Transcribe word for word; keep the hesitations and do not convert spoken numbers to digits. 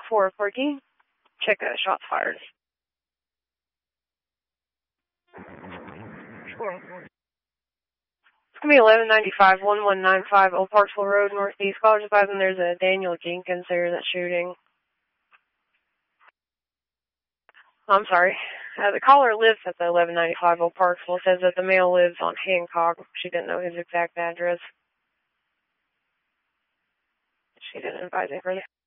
four four, check uh, shots fired. It's going to be eleven ninety-five, one one nine five Old Parksville Road, Northeast. College advising there's a Daniel Jenkins there that's shooting. I'm sorry. Uh, the caller lives at the eleven ninety-five Old Parksville. Says that the male lives on Hancock. She didn't know his exact address. She didn't advise any further.